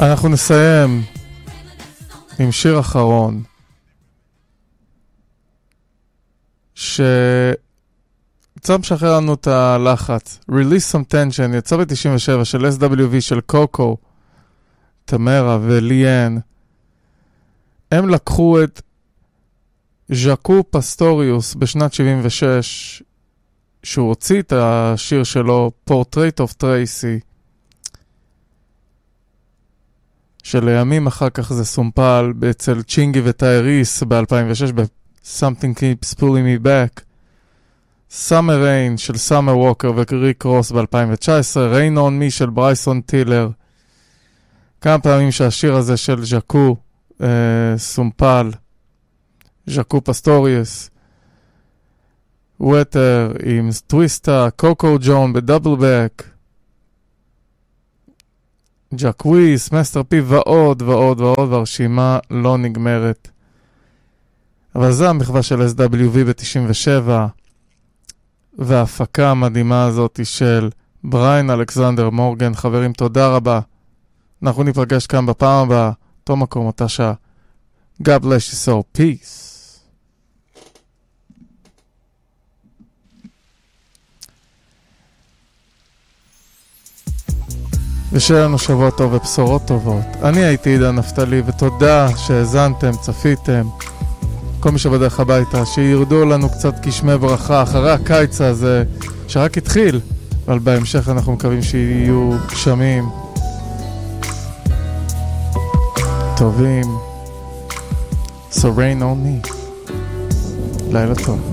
אנחנו נסיים עם שיר אחרון שקצת משחרר לנו את הלחץ. Release Some Tension, יצא ב-97 של SWV של קוקו, תמרה וליאן. הם לקחו את ז'קו פסטוריוס בשנת 76, שהוא הוציא את השיר שלו, Portrait of Tracy, שלימים אחר כך זה סומפל אצל צ'ינגי וטייריס ב-2006 ב-Something Keeps Pulling Me Back. Summer Rain של סאמר ווקר וריק רוס ב-2019, Rain on Me של ברייסון טילר. כמה פעמים שהשיר הזה של ז'קו סומפל, ז'קו פסטוריוס, ווטר עם טוויסטה, קוקו ג'ון בדאבל בק, ג'קוויס, מסטר פי ועוד ועוד ועוד, והרשימה לא נגמרת. אבל זה המחווה של SWV ב-97, וההפקה המדהימה הזאת של בריין אלכסנדר מורגן. חברים, תודה רבה. אנחנו ניפגש כאן בפעם הבאה, אותו מקום, אותה שעה. God bless you so, peace. ושיהיה לנו שבוע טוב ובשורות טובות. אני הייתי עידן נפתלי, ותודה שהזנתם, צפיתם. כל מי שבדרך הביתה, שירדו לנו קצת גשמי ברכה אחרי הקיץ הזה, שרק התחיל, אבל בהמשך אנחנו מקווים שיהיו גשמים טובים. So rain on me. לילה טוב.